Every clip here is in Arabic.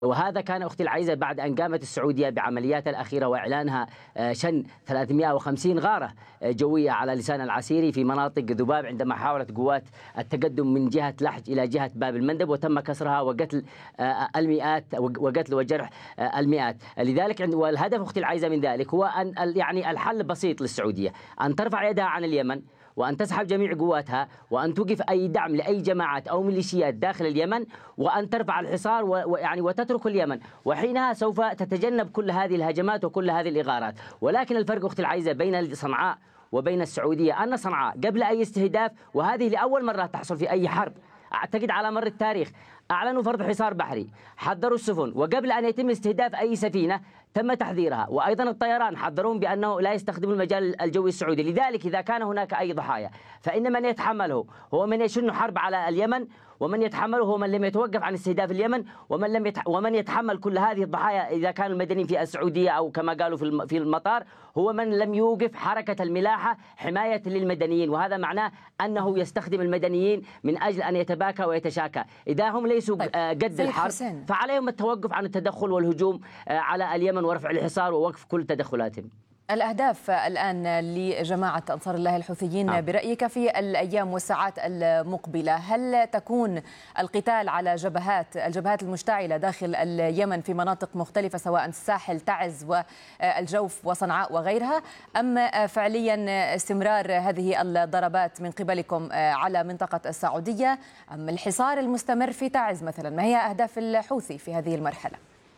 وهذا كان أختي العزيزة بعد أن قامت السعودية بعملياتها الأخيرة وإعلانها شن 350 غارة جوية على لسان العسيري في مناطق ذباب، عندما حاولت قوات التقدم من جهة لحج إلى جهة باب المندب وتم كسرها وقتل المئات وقتل وجرح المئات. لذلك والهدف أختي العزيزة من ذلك هو أن يعني الحل بسيط للسعودية، أن ترفع يدها عن اليمن وأن تسحب جميع قواتها وأن توقف أي دعم لأي جماعات أو ميليشيات داخل اليمن وأن ترفع الحصار ويعني وتترك اليمن، وحينها سوف تتجنب كل هذه الهجمات وكل هذه الإغارات. ولكن الفرق أختي العزيزة بين صنعاء وبين السعودية أن صنعاء قبل أي استهداف، وهذه لأول مرة تحصل في أي حرب أعتقد على مر التاريخ، أعلنوا فرض حصار بحري، حذروا السفن، وقبل أن يتم استهداف أي سفينة تم تحذيرها، وأيضا الطيران حذرون بأنه لا يستخدم المجال الجوي السعودي. لذلك إذا كان هناك أي ضحايا فإن من يتحمله هو من يشن حرب على اليمن، ومن يتحمله هو من لم يتوقف عن استهداف اليمن، ومن يتحمل كل هذه الضحايا إذا كانوا المدنيين في السعودية أو كما قالوا في المطار هو من لم يوقف حركة الملاحة حماية للمدنيين، وهذا معناه أنه يستخدم المدنيين من أجل أن يتباكى ويتشاكى. إذا هم ليسوا قد الحرب فعليهم التوقف عن التدخل والهجوم على اليمن ورفع الحصار ووقف كل تدخلاتهم. الأهداف الآن لجماعة أنصار الله الحوثيين برأيك في الأيام والساعات المقبلة، هل تكون القتال على الجبهات المشتعلة داخل اليمن في مناطق مختلفة سواء الساحل تعز والجوف وصنعاء وغيرها، أم فعليا استمرار هذه الضربات من قبلكم على منطقة السعودية، أم الحصار المستمر في تعز مثلا؟ ما هي أهداف الحوثي في هذه المرحلة؟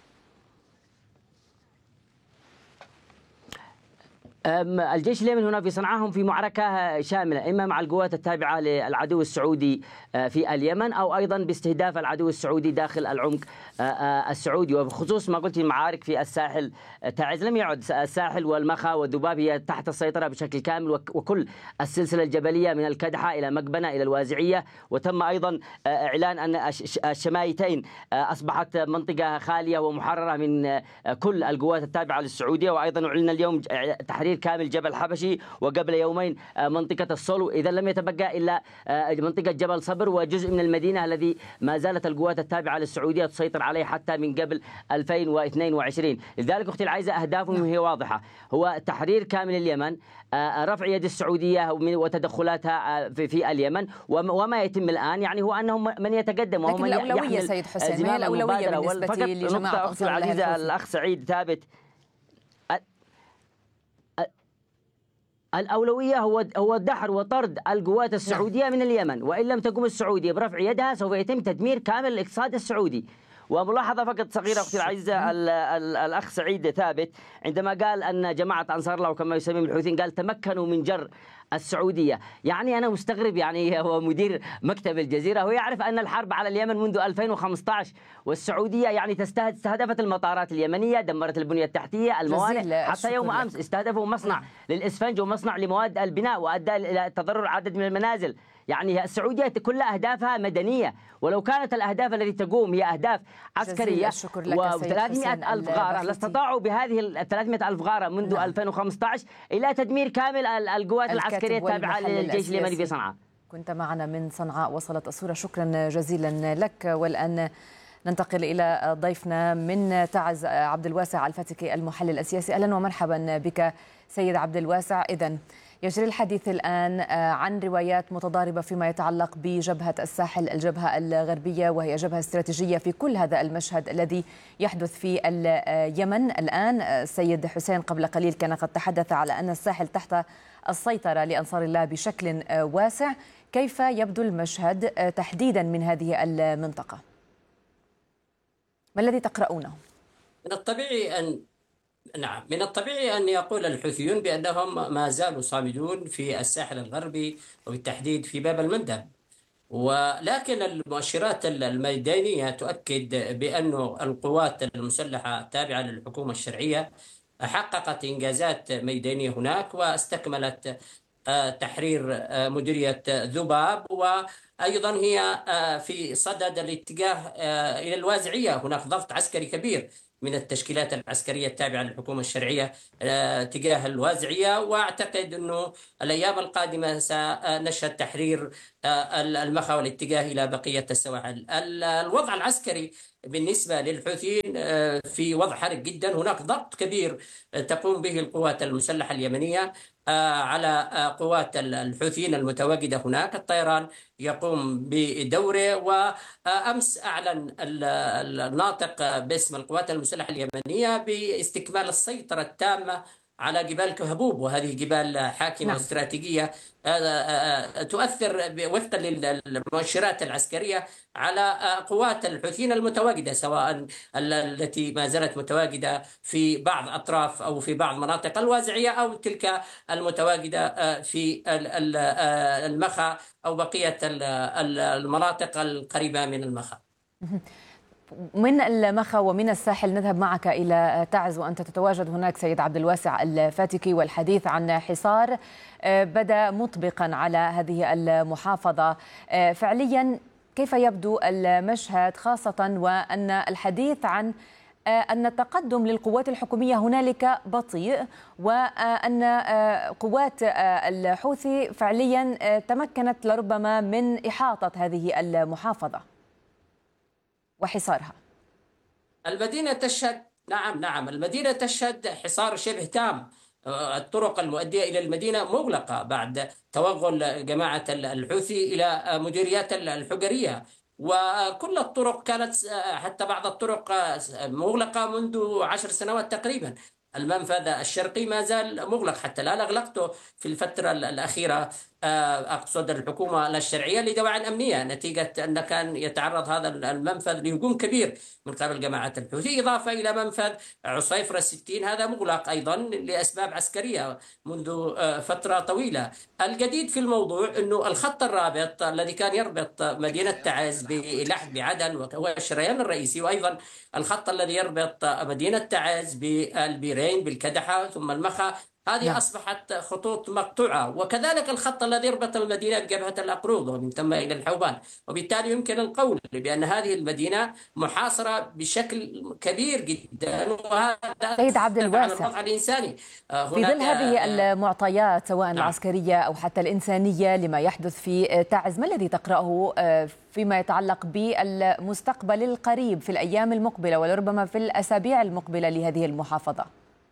الجيش اليمني هنا في صنعاء هم في معركة شاملة، إما مع القوات التابعة للعدو السعودي في اليمن أو أيضا باستهداف العدو السعودي داخل العمق السعودي، وبخصوص ما قلت المعارك في الساحل تعز لم يعد الساحل والمخا والذباب هي تحت السيطرة بشكل كامل، وكل السلسلة الجبلية من الكدحة إلى مقبنة إلى الوازعية، وتم أيضا إعلان أن الشمايتين أصبحت منطقة خالية ومحررة من كل القوات التابعة للسعودية، وأيضا أعلن اليوم تحرير كامل جبل حبشي، وقبل يومين منطقة الصلو، إذا لم يتبقى إلا منطقة جبل صبر وجزء من المدينة الذي ما زالت القوات التابعة للسعودية تسيطر عليه حتى من قبل 2022. لذلك أختي العزيزة أهدافهم هي واضحة، هو تحرير كامل اليمن، رفع يد السعودية وتدخلاتها في اليمن، وما يتم الآن يعني هو أنهم من يتقدم وهم من الأولوية سيد حسين، ما هي الأولوية بالنسبة لجماعة أنصار الله الحوثي؟ الأخ سعيد ثابت، الأولوية هو دحر وطرد القوات السعودية من اليمن، وإن لم تقم السعودية برفع يدها سوف يتم تدمير كامل الاقتصاد السعودي. وملاحظة فقط صغيرة أختي العزيزة، الأخ سعيد ثابت عندما قال أن جماعة أنصار الله وكما يسميهم الحوثيين قال تمكنوا من جر السعودية، يعني أنا مستغرب، يعني هو مدير مكتب الجزيرة هو يعرف أن الحرب على اليمن منذ 2015، والسعودية يعني استهدفت المطارات اليمنية، دمرت البنية التحتية، الموانئ، حتى يوم أمس استهدفوا مصنع للإسفنج ومصنع لمواد البناء وأدى إلى تضرر عدد من المنازل. يعني السعودية كل أهدافها مدنية، ولو كانت الأهداف التي تقوم هي أهداف عسكرية و300 ألف غارة لاستطاعوا بهذه 300 ألف غارة منذ 2015 إلى تدمير كامل القوات العسكرية التابعة للجيش اليمني في صنعاء. كنت معنا من صنعاء، وصلت الصورة، شكرا جزيلا لك. والآن ننتقل إلى ضيفنا من تعز عبد الواسع الفاتكي المحلل السياسي. أهلا ومرحبا بك سيد عبد الواسع. إذن يجري الحديث الآن عن روايات متضاربة فيما يتعلق بجبهة الساحل، الجبهة الغربية، وهي جبهة استراتيجية في كل هذا المشهد الذي يحدث في اليمن الآن. السيد حسين قبل قليل كان قد تحدث على أن الساحل تحت السيطرة لأنصار الله بشكل واسع. كيف يبدو المشهد تحديدا من هذه المنطقة؟ ما الذي تقرؤونه؟ من الطبيعي أن يقول الحوثيون بأنهم ما زالوا صامدون في الساحل الغربي وبالتحديد في باب المندب، ولكن المؤشرات الميدانية تؤكد بأن القوات المسلحة التابعة للحكومة الشرعية حققت إنجازات ميدانية هناك، واستكملت تحرير مديرية ذباب أيضا هي في صدد الاتجاه إلى الوازعية. هناك ضغط عسكري كبير من التشكيلات العسكرية التابعة للحكومة الشرعية تجاه الوازعية، وأعتقد أنه الأيام القادمة سنشهد تحرير المخا والاتجاه إلى بقية السواحل. الوضع العسكري بالنسبة للحوثيين في وضع حرج جدا. هناك ضغط كبير تقوم به القوات المسلحة اليمنية على قوات الحوثيين المتواجدة هناك. الطيران يقوم بدوره، وأمس أعلن الناطق باسم القوات المسلحة اليمنية باستكمال السيطرة التامة على جبال كهبوب، وهذه جبال حاكمة نعم. واستراتيجية تؤثر وفقا للمؤشرات العسكرية على قوات الحوثيين المتواجدة، سواء التي ما زالت متواجدة في بعض أطراف أو في بعض مناطق الوازعية، أو تلك المتواجدة في المخا أو بقية المناطق القريبة من المخا. من المخا ومن الساحل نذهب معك إلى تعز، وأنت تتواجد هناك سيد عبد الواسع الفاتكي، والحديث عن حصار بدأ مطبقا على هذه المحافظة. فعليا كيف يبدو المشهد، خاصة وأن الحديث عن أن التقدم للقوات الحكومية هنالك بطيء، وأن قوات الحوثي فعليا تمكنت لربما من إحاطة هذه المحافظة وحصارها؟ المدينة تشهد نعم المدينة تشهد حصار شبه تام. الطرق المؤدية إلى المدينة مغلقة بعد توغل جماعة الحوثي إلى مديريات الحجرية، وكل الطرق كانت، حتى بعض الطرق مغلقة منذ 10 سنوات تقريبا. المنفذ الشرقي ما زال مغلق، حتى الآن أغلقته في الفترة الأخيرة، أقصد الحكومة الشرعية، لدواعي أمنية، نتيجة أن كان يتعرض هذا المنفذ لهجوم كبير من قبل جماعة الحوثي، إضافة إلى منفذ عصيفرة 60 هذا مغلق أيضا لأسباب عسكرية منذ فترة طويلة. الجديد في الموضوع أنه الخط الرابط الذي كان يربط مدينة تعز بلحد بعدن وهو الشريان الرئيسي، وأيضا الخط الذي يربط مدينة تعز بالبيرين بالكدحة ثم المخا، هذه أصبحت خطوط مقطوعة، وكذلك الخط الذي يربط المدينة بجبهة الأقروض ومن ثم إلى الحوبان. وبالتالي يمكن القول بأن هذه المدينة محاصرة بشكل كبير جدا، وهذا سيد عبد الواسع، الوضع الإنساني. في ظل هذه المعطيات سواء العسكرية أو حتى الإنسانية لما يحدث في تعز، ما الذي تقرأه فيما يتعلق بالمستقبل القريب في الأيام المقبلة ولربما في الأسابيع المقبلة لهذه المحافظة؟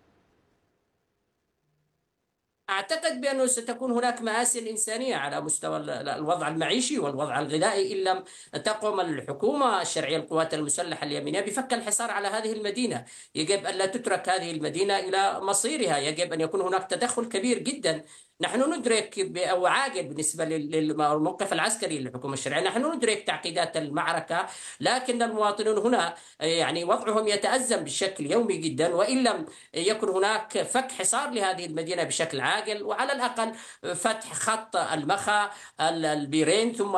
أعتقد بأنه ستكون هناك مآسي إنسانية على مستوى الوضع المعيشي والوضع الغذائي إن لم تقوم الحكومة الشرعية القوات المسلحة اليمنية بفك الحصار على هذه المدينة. يجب أن لا تترك هذه المدينة إلى مصيرها، يجب أن يكون هناك تدخل كبير جدا. نحن ندرك أو عاجل بالنسبة للموقف العسكري للحكومة الشرعية، نحن ندرك تعقيدات المعركة، لكن المواطنون هنا يعني وضعهم يتأزم بشكل يومي جدا، وإن لم يكن هناك فك حصار لهذه المدينة بشكل عاجل، وعلى الأقل فتح خط المخا البيرين ثم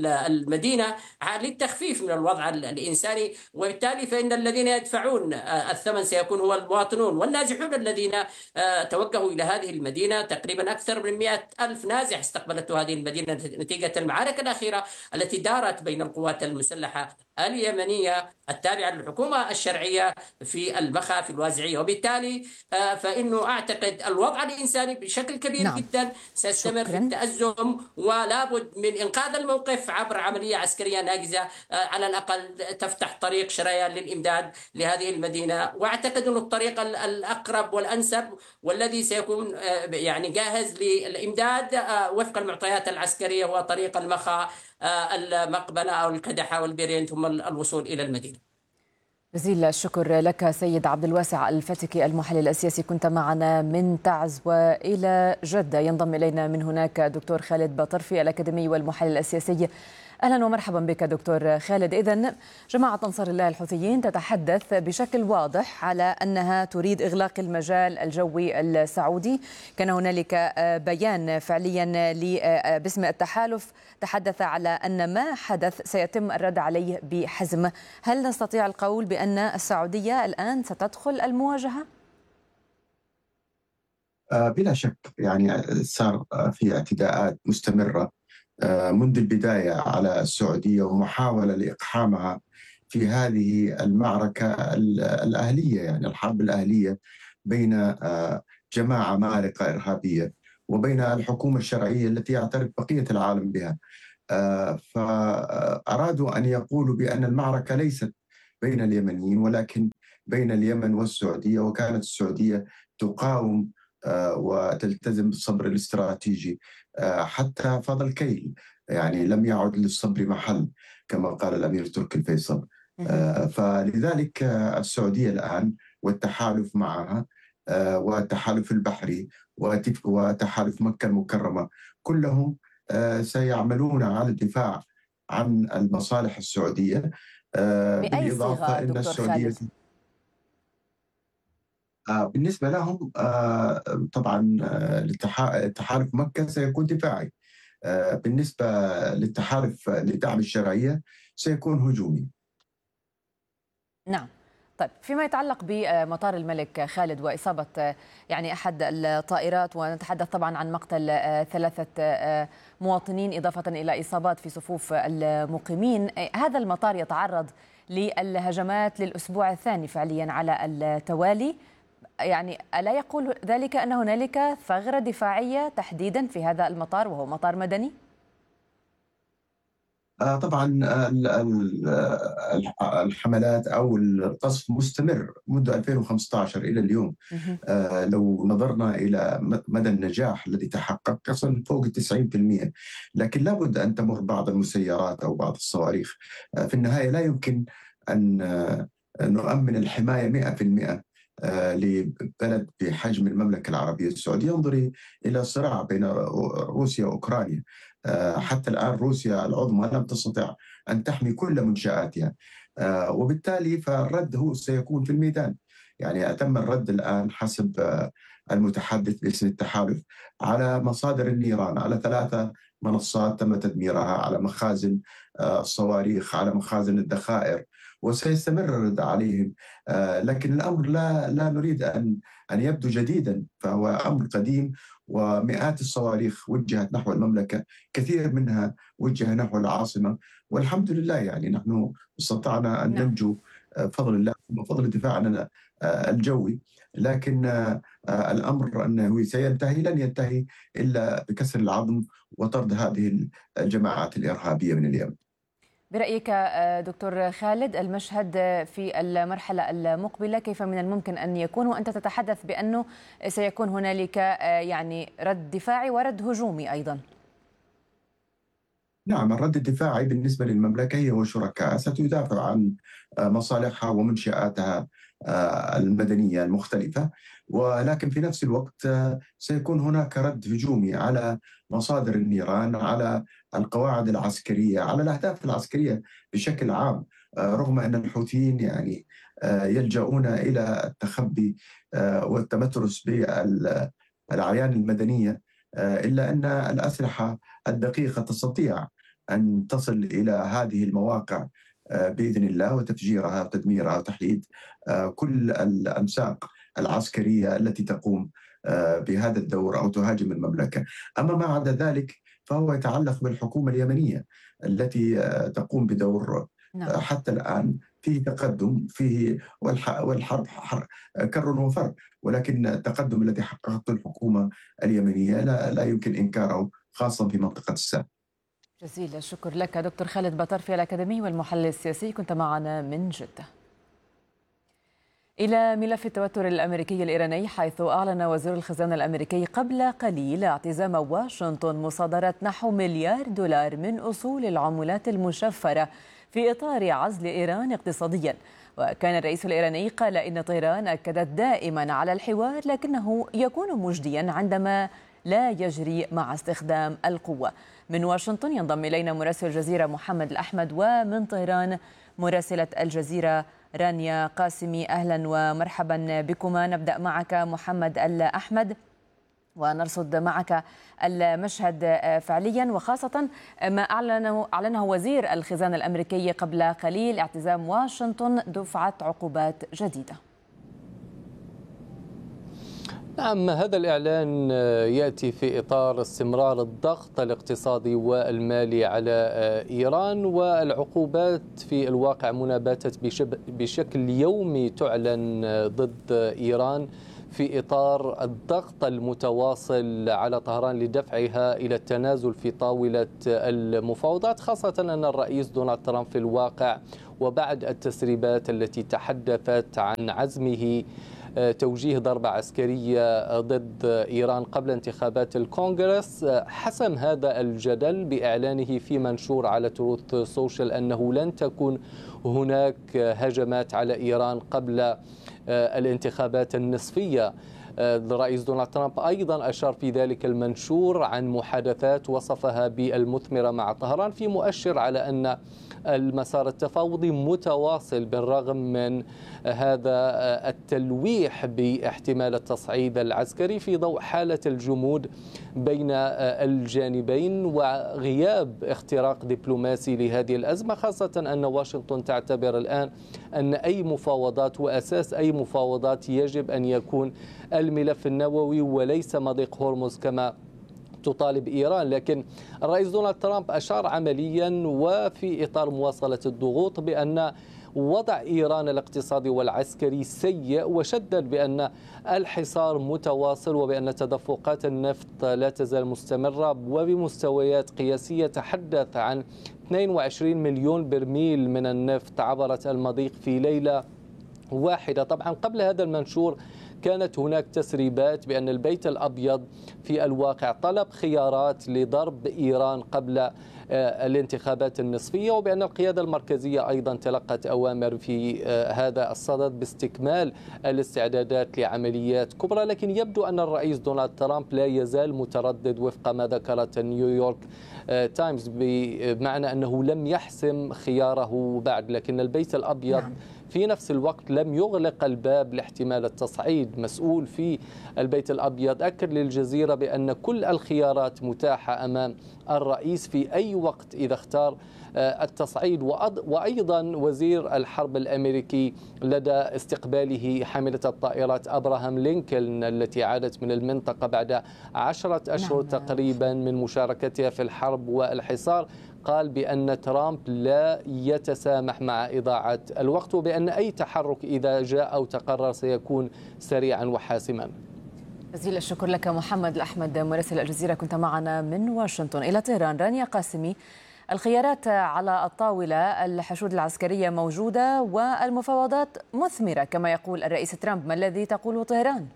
المدينة للتخفيف من الوضع الإنساني. وبالتالي فإن الذين يدفعون الثمن سيكون هو المواطنون والنازحون الذين توجهوا إلى هذه المدينة. تقريبا أكثر من 100,000 نازح استقبلته هذه المدينة نتيجة المعارك الأخيرة التي دارت بين القوات المسلحة اليمنية التابعة للحكومة الشرعية في المخا في الوازعية. وبالتالي فإنه أعتقد الوضع الإنساني بشكل كبير جدا سيستمر في التأزم، ولا بد من إنقاذ الموقف عبر عملية عسكرية ناجزة على الأقل تفتح طريق شريان للإمداد لهذه المدينة. وأعتقد أن الطريق الأقرب والأنسب والذي سيكون يعني جاهز للإمداد وفق المعطيات العسكرية هو طريق المخا، المقبلة أو الكدحة والبيرين ثم الوصول إلى المدينة. جزيل الشكر لك سيد عبد الواسع الفاتكي المحلل السياسي، كنت معنا من تعز. وإلى جدة ينضم إلينا من هناك دكتور خالد بطرفي الأكاديمي والمحلل السياسي. أهلا ومرحبا بك دكتور خالد. إذن جماعة أنصار الله الحوثيين تتحدث بشكل واضح على أنها تريد إغلاق المجال الجوي السعودي. كان هنالك بيان فعليا باسم التحالف تحدث على أن ما حدث سيتم الرد عليه بحزم. هل نستطيع القول بأن السعودية الآن ستدخل المواجهة؟ بلا شك، يعني صار في اعتداءات مستمرة منذ البداية على السعودية ومحاولة لإقحامها في هذه المعركة الأهلية، يعني الحرب الأهلية بين جماعة مارقة إرهابية وبين الحكومة الشرعية التي يعترف بقية العالم بها. فأرادوا أن يقولوا بأن المعركة ليست بين اليمنيين ولكن بين اليمن والسعودية، وكانت السعودية تقاوم وتلتزم بالصبر الاستراتيجي حتى فاض الكيل، يعني لم يعد للصبر محل كما قال الأمير تركي الفيصل. فلذلك السعودية الآن والتحالف معها والتحالف البحري وتحالف مكة المكرمة كلهم سيعملون على الدفاع عن المصالح السعودية. بأي صيغة إن دكتور السعودية خالد؟ بالنسبة لهم طبعا تحالف مكة سيكون دفاعي. بالنسبة للتحالف لدعم الشرعية سيكون هجومي. نعم. طيب، فيما يتعلق بمطار الملك خالد وإصابة يعني أحد الطائرات، ونتحدث طبعا عن مقتل 3 مواطنين إضافة إلى إصابات في صفوف المقيمين، هذا المطار يتعرض للهجمات للأسبوع الثاني فعليا على التوالي، يعني ألا يقول ذلك أن هنالك ثغرة دفاعية تحديدا في هذا المطار وهو مطار مدني؟ طبعا الحملات أو القصف مستمر منذ 2015 إلى اليوم. لو نظرنا إلى مدى النجاح الذي تحقق يصل فوق 90%، لكن لابد أن تمر بعض المسيرات أو بعض الصواريخ. في النهاية لا يمكن أن نؤمن الحماية 100% لبلد بحجم المملكة العربية السعودية. انظري إلى الصراع بين روسيا وأوكرانيا، حتى الآن روسيا العظمى لم تستطع أن تحمي كل منشآتها، وبالتالي فالرد هو سيكون في الميدان. يعني تم الرد الآن حسب المتحدث باسم التحالف على مصادر النيران، على 3 منصات تم تدميرها، على مخازن الصواريخ، على مخازن الذخائر، وسيستمر الرد عليهم. لكن الأمر لا نريد أن يبدو جديدا، فهو أمر قديم، ومئات الصواريخ وجهت نحو المملكة، كثير منها وجه نحو العاصمة، والحمد لله يعني نحن استطعنا أن ننجو بفضل الله وفضل دفاعنا الجوي. لكن الأمر أنه سينتهي لن ينتهي إلا بكسر العظم وطرد هذه الجماعات الإرهابية من اليمن. برأيك دكتور خالد، المشهد في المرحلة المقبلة كيف من الممكن أن يكون، وأنت تتحدث بأنه سيكون هنالك يعني رد دفاعي ورد هجومي أيضا؟ نعم، الرد الدفاعي بالنسبة للمملكة هي وشركائها ستدافع عن مصالحها ومنشآتها المدنية المختلفة، ولكن في نفس الوقت سيكون هناك رد هجومي على مصادر النيران، على القواعد العسكرية، على الأهداف العسكرية بشكل عام. رغم أن الحوثيين يعني يلجؤون إلى التخبي والتمترس بالأعيان المدنية، إلا أن الأسلحة الدقيقة تستطيع أن تصل إلى هذه المواقع بإذن الله، وتفجيرها وتدميرها وتحديد كل الأنساق العسكرية التي تقوم بهذا الدور أو تهاجم المملكة. أما ما عدا ذلك فهو يتعلق بالحكومة اليمنية التي تقوم بدور حتى الآن فيه تقدم، فيه والحرب كر وفر، ولكن التقدم الذي حققته الحكومة اليمنية لا يمكن إنكاره، خاصة في منطقة الساحل. جزيل الشكر لك دكتور خالد بطرفي الأكاديمي والمحلل السياسي، كنت معنا من جدة. إلى ملف التوتر الأمريكي الإيراني، حيث أعلن وزير الخزانة الأمريكي قبل قليل اعتزام واشنطن مصادرة نحو $1 مليار من أصول العملات المشفرة في إطار عزل إيران اقتصاديا. وكان الرئيس الإيراني قال إن طهران أكدت دائما على الحوار، لكنه يكون مجديا عندما لا يجري مع استخدام القوة. من واشنطن ينضم إلينا مراسل الجزيرة محمد الأحمد، ومن طهران مراسلة الجزيرة رانيا قاسمي. أهلا ومرحبا بكما. نبدأ معك محمد الأحمد ونرصد معك المشهد فعليا، وخاصة ما أعلنه وزير الخزانة الأمريكي قبل قليل، اعتزام واشنطن دفعة عقوبات جديدة. نعم، هذا الإعلان يأتي في إطار استمرار الضغط الاقتصادي والمالي على إيران، والعقوبات في الواقع منى باتت بشكل يومي تعلن ضد إيران في إطار الضغط المتواصل على طهران لدفعها إلى التنازل في طاولة المفاوضات، خاصة أن الرئيس دونالد ترامب في الواقع وبعد التسريبات التي تحدثت عن عزمه توجيه ضربة عسكرية ضد إيران قبل انتخابات الكونغرس، حسم هذا الجدل بإعلانه في منشور على تروث سوشيال أنه لن تكون هناك هجمات على إيران قبل الانتخابات النصفية. الرئيس دونالد ترامب أيضا أشار في ذلك المنشور عن محادثات وصفها بالمثمرة مع طهران، في مؤشر على أن المسار التفاوضي متواصل بالرغم من هذا التلويح باحتمال التصعيد العسكري في ضوء حالة الجمود بين الجانبين وغياب اختراق دبلوماسي لهذه الأزمة، خاصة أن واشنطن تعتبر الآن أن أي مفاوضات وأساس أي مفاوضات يجب أن يكون الملف النووي وليس مضيق هرمز كما تطالب إيران. لكن الرئيس دونالد ترامب أشار عمليا وفي إطار مواصلة الضغوط بأن وضع إيران الاقتصادي والعسكري سيء، وشدد بأن الحصار متواصل وبأن تدفقات النفط لا تزال مستمرة وبمستويات قياسية. تحدث عن 22 مليون برميل من النفط عبرت المضيق في ليلة واحدة. طبعا قبل هذا المنشور كانت هناك تسريبات بأن البيت الأبيض في الواقع طلب خيارات لضرب إيران قبل الانتخابات النصفية، وبأن القيادة المركزية أيضا تلقت أوامر في هذا الصدد باستكمال الاستعدادات لعمليات كبرى. لكن يبدو أن الرئيس دونالد ترامب لا يزال متردد وفق ما ذكرت نيويورك تايمز، بمعنى أنه لم يحسم خياره بعد. لكن البيت الأبيض في نفس الوقت لم يغلق الباب لاحتمال التصعيد. مسؤول في البيت الأبيض أكد للجزيرة بأن كل الخيارات متاحة أمام الرئيس في أي وقت إذا اختار التصعيد. وأيضا وزير الحرب الأمريكي لدى استقباله حاملة الطائرات أبراهام لينكولن التي عادت من المنطقة بعد 10 أشهر تقريبا من مشاركتها في الحرب والحصار، قال بأن ترامب لا يتسامح مع إضاعة الوقت، وبأن أي تحرك إذا جاء أو تقرر سيكون سريعا وحاسما. جزيل الشكر لك محمد الأحمد مراسل الجزيرة، كنت معنا من واشنطن. إلى طهران، رانيا قاسمي، الخيارات على الطاولة، الحشود العسكرية موجودة والمفاوضات مثمرة كما يقول الرئيس ترامب، ما الذي تقوله طهران؟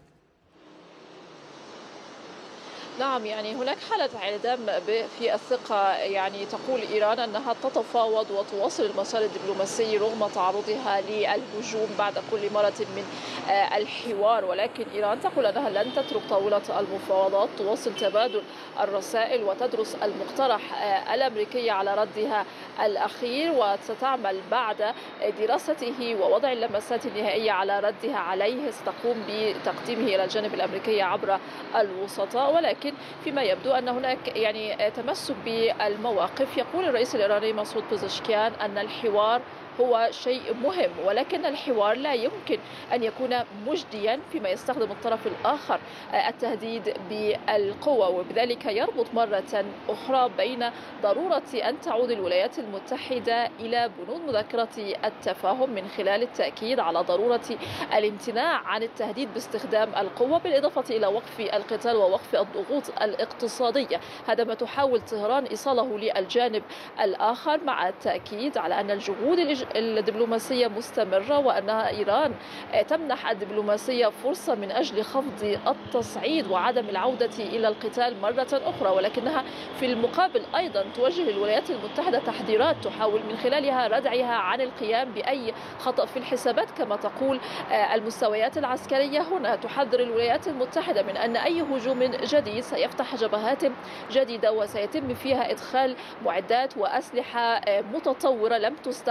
نعم، يعني هناك حالة انعدام في الثقة، يعني تقول إيران أنها تتفاوض وتواصل المسار الدبلوماسي رغم تعرضها للهجوم بعد كل مرة من الحوار، ولكن إيران تقول أنها لن تترك طاولة المفاوضات، تواصل تبادل الرسائل وتدرس المقترح الأمريكي على ردها الأخير، وستعمل بعد دراسته ووضع اللمسات النهائية على ردها عليه ستقوم بتقديمه إلى الجانب الأمريكي عبر الوسطاء. ولكن فيما يبدو أن هناك يعني تمسك بالمواقف. يقول الرئيس الإيراني مسعود بزشكيان أن الحوار هو شيء مهم، ولكن الحوار لا يمكن أن يكون مجديا فيما يستخدم الطرف الآخر التهديد بالقوة، وبذلك يربط مرة أخرى بين ضرورة أن تعود الولايات المتحدة إلى بنود مذكرة التفاهم من خلال التأكيد على ضرورة الامتناع عن التهديد باستخدام القوة، بالإضافة إلى وقف القتال ووقف الضغوط الاقتصادية. هذا ما تحاول طهران إيصاله للجانب الآخر، مع التأكيد على أن الجهود الدبلوماسية مستمرة وأن إيران تمنح الدبلوماسية فرصة من أجل خفض التصعيد وعدم العودة إلى القتال مرة أخرى، ولكنها في المقابل أيضا توجه الولايات المتحدة تحذيرات تحاول من خلالها ردعها عن القيام بأي خطأ في الحسابات. كما تقول المستويات العسكرية هنا تحذر الولايات المتحدة من أن أي هجوم جديد سيفتح جبهات جديدة وسيتم فيها إدخال معدات وأسلحة متطورة لم تستخدم بعد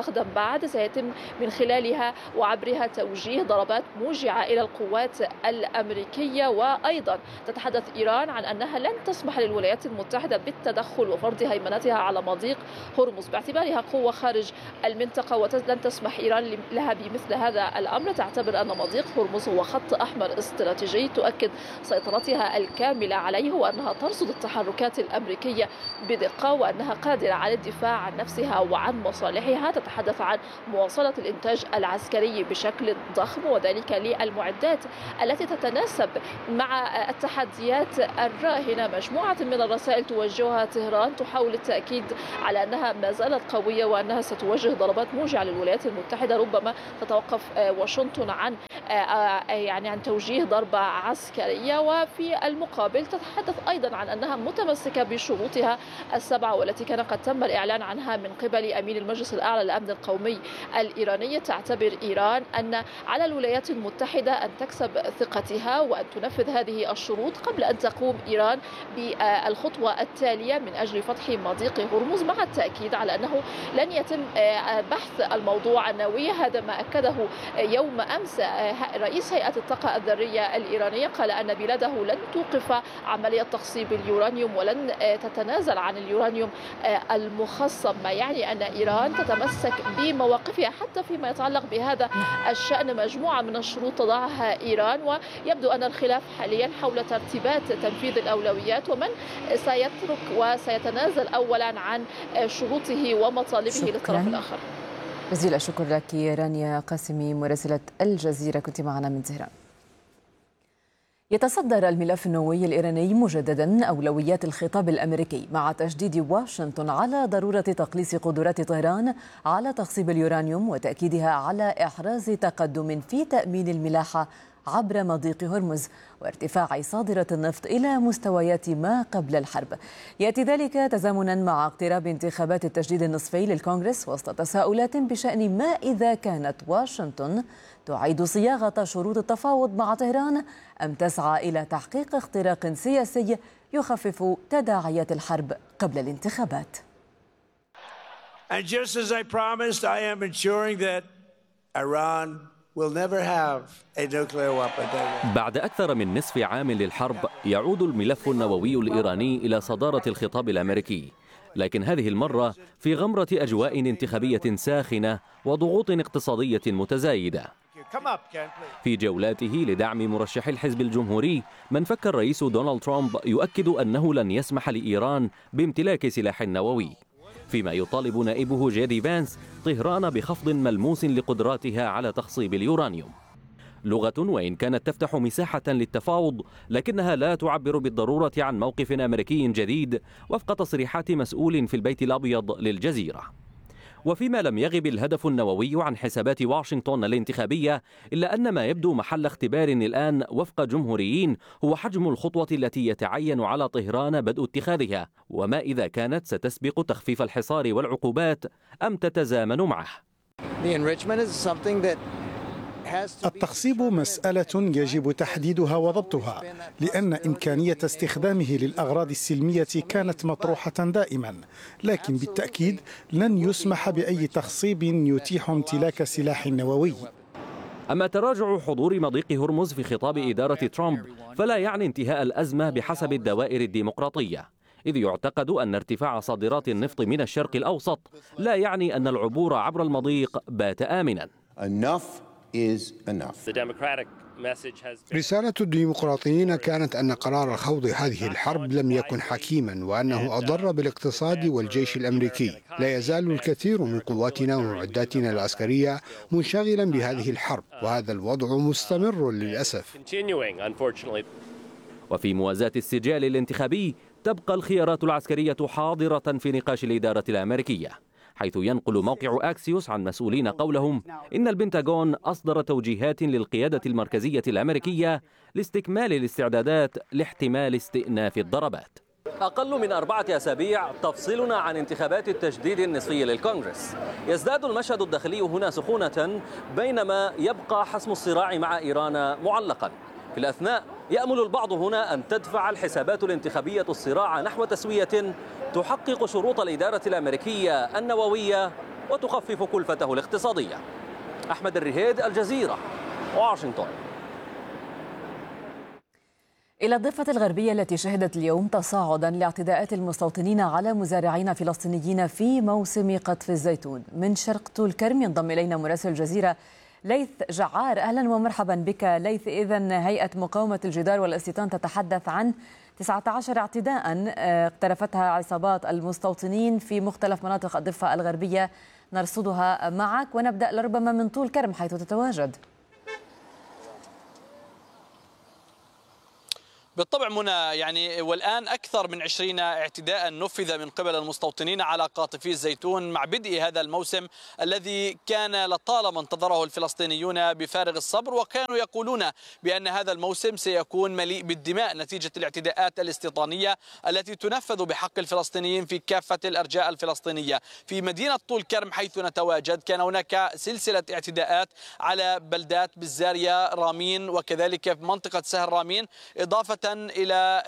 بعد سيتم من خلالها وعبرها توجيه ضربات موجعة إلى القوات الأمريكية. وأيضا تتحدث إيران عن أنها لن تسمح للولايات المتحدة بالتدخل وفرض هيمنتها على مضيق هرمز باعتبارها قوة خارج المنطقة، ولن تسمح إيران لها بمثل هذا الأمر. تعتبر أن مضيق هرمز هو خط أحمر استراتيجي تؤكد سيطرتها الكاملة عليه، وأنها ترصد التحركات الأمريكية بدقة، وأنها قادرة على الدفاع عن نفسها وعن مصالحها. تتحدث عن مواصلة الإنتاج العسكري بشكل ضخم، وذلك للمعدات التي تتناسب مع التحديات الراهنة. مجموعة من الرسائل توجهها طهران تحاول التأكيد على أنها ما زالت قوية وأنها ستوجه ضربات موجعة للولايات المتحدة. ربما تتوقف واشنطن عن توجيه ضربة عسكرية، وفي المقابل تتحدث أيضا عن أنها متمسكة بشروطها السبعة والتي كان قد تم الإعلان عنها من قبل أمين المجلس الأعلى للأمن القومي الإيراني. تعتبر إيران أن على الولايات المتحدة أن تكسب ثقتها وأن تنفذ هذه الشروط قبل أن تقوم إيران بالخطوة التالية من أجل فتح مضيق هرمز، مع التأكيد على أنه لن يتم بحث الموضوع النووي. هذا ما أكده يوم أمس رئيس هيئة الطاقة الذرية الإيرانية، قال أن بلاده لن توقف عملية تخصيب اليورانيوم ولن تتنازل عن اليورانيوم المخصب، ما يعني أن إيران تتمسك بمواقفها حتى فيما يتعلق بهذا الشأن. مجموعة من الشروط تضعها إيران، ويبدو أن الخلاف حاليا حول ترتيبات تنفيذ الأولويات ومن سيترك وسيتنازل أولا عن شروطه ومطالبه للطرف الآخر. جزيل الشكر لك رانيا قاسمي مراسلة الجزيرة، كنت معنا من طهران. يتصدر الملف النووي الإيراني مجددا أولويات الخطاب الأمريكي، مع تشديد واشنطن على ضرورة تقليص قدرات طهران على تخصيب اليورانيوم وتأكيدها على إحراز تقدم في تأمين الملاحة عبر مضيق هرمز وارتفاع صادرة النفط إلى مستويات ما قبل الحرب. يأتي ذلك تزامنا مع اقتراب انتخابات التجديد النصفي للكونغرس، وسط تساؤلات بشأن ما إذا كانت واشنطن تعيد صياغة شروط التفاوض مع طهران أم تسعى إلى تحقيق اختراق سياسي يخفف تداعيات الحرب قبل الانتخابات. And just as I promised, I am ensuring that Iran will never have a nuclear weapon. بعد أكثر من نصف عام للحرب يعود الملف النووي الإيراني إلى صدارة الخطاب الأمريكي، لكن هذه المرة في غمرة أجواء انتخابية ساخنة وضغوط اقتصادية متزايدة. في جولاته لدعم مرشح الحزب الجمهوري، من فك الرئيس دونالد ترامب يؤكد أنه لن يسمح لإيران بامتلاك سلاح نووي، فيما يطالب نائبه جيدي فانس طهران بخفض ملموس لقدراتها على تخصيب اليورانيوم. لغة وإن كانت تفتح مساحة للتفاوض، لكنها لا تعبر بالضرورة عن موقف أمريكي جديد وفق تصريحات مسؤول في البيت الأبيض للجزيرة. وفيما لم يغب الهدف النووي عن حسابات واشنطن الانتخابية، إلا أن ما يبدو محل اختبار الآن وفق جمهوريين هو حجم الخطوة التي يتعين على طهران بدء اتخاذها، وما إذا كانت ستسبق تخفيف الحصار والعقوبات أم تتزامن معه. التخصيب مسألة يجب تحديدها وضبطها، لأن إمكانية استخدامه للأغراض السلمية كانت مطروحة دائما، لكن بالتأكيد لن يسمح بأي تخصيب يتيح امتلاك سلاح نووي. أما تراجع حضور مضيق هرمز في خطاب إدارة ترامب فلا يعني انتهاء الأزمة بحسب الدوائر الديمقراطية، إذ يعتقد أن ارتفاع صادرات النفط من الشرق الأوسط لا يعني أن العبور عبر المضيق بات آمنا. رسالة الديمقراطيين كانت أن قرار خوض هذه الحرب لم يكن حكيما، وأنه أضر بالاقتصاد والجيش الأمريكي. لا يزال الكثير من قواتنا ومعداتنا العسكرية منشغلا بهذه الحرب، وهذا الوضع مستمر للأسف. وفي موازاة السجال الانتخابي تبقى الخيارات العسكرية حاضرة في نقاش الإدارة الأمريكية، حيث ينقل موقع أكسيوس عن مسؤولين قولهم إن البنتاغون أصدر توجيهات للقيادة المركزية الأمريكية لاستكمال الاستعدادات لاحتمال استئناف الضربات. أقل من 4 أسابيع تفصلنا عن انتخابات التجديد النصفي للكونغرس. يزداد المشهد الداخلي هنا سخونة، بينما يبقى حسم الصراع مع إيران معلقا. في الأثناء يأمل البعض هنا أن تدفع الحسابات الانتخابية الصراع نحو تسوية تحقق شروط الإدارة الأمريكية النووية وتخفف كلفته الاقتصادية. أحمد الرهيد، الجزيرة، واشنطن. إلى الضفة الغربية التي شهدت اليوم تصاعدا لاعتداءات المستوطنين على مزارعين فلسطينيين في موسم قطف الزيتون. من شرق طول كرم ينضم إلينا مراسل الجزيرة ليث جعار. أهلا ومرحبا بك ليث. إذن هيئة مقاومة الجدار والاستيطان تتحدث عن 19 اعتداء اقترفتها عصابات المستوطنين في مختلف مناطق الضفة الغربية، نرصدها معك ونبدأ لربما من طول كرم حيث تتواجد. بالطبع منى، يعني والآن أكثر من 20 اعتداء نفذ من قبل المستوطنين على قاطفي الزيتون مع بدء هذا الموسم الذي كان لطالما انتظره الفلسطينيون بفارغ الصبر، وكانوا يقولون بأن هذا الموسم سيكون مليء بالدماء نتيجة الاعتداءات الاستيطانية التي تنفذ بحق الفلسطينيين في كافة الأرجاء الفلسطينية. في مدينة طول كرم حيث نتواجد كان هناك سلسلة اعتداءات على بلدات بالزارية، رامين، وكذلك في منطقة سهل رامين، إضافة إلى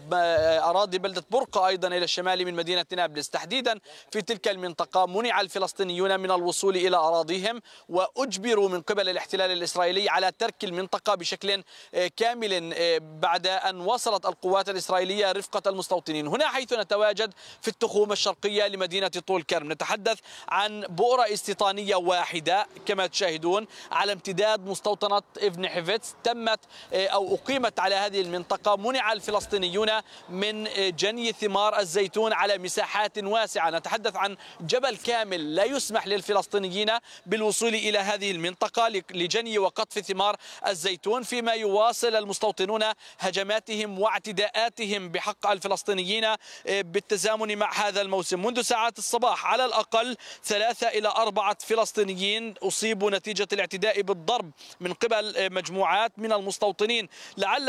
أراضي بلدة برقة أيضا إلى الشمال من مدينة نابلس. تحديدا في تلك المنطقة منع الفلسطينيون من الوصول إلى أراضيهم، وأجبروا من قبل الاحتلال الإسرائيلي على ترك المنطقة بشكل كامل بعد أن وصلت القوات الإسرائيلية رفقة المستوطنين. هنا حيث نتواجد في التخوم الشرقية لمدينة طول كرم نتحدث عن بؤرة استيطانية واحدة كما تشاهدون على امتداد مستوطنة ابن حفتس تمت أو أقيمت على هذه المنطقة. منع الفلسطينيون من جني ثمار الزيتون على مساحات واسعة، نتحدث عن جبل كامل لا يسمح للفلسطينيين بالوصول إلى هذه المنطقة لجني وقطف ثمار الزيتون، فيما يواصل المستوطنون هجماتهم واعتداءاتهم بحق الفلسطينيين بالتزامن مع هذا الموسم. منذ ساعات الصباح على الأقل 3 إلى 4 فلسطينيين أصيبوا نتيجة الاعتداء بالضرب من قبل مجموعات من المستوطنين. لعل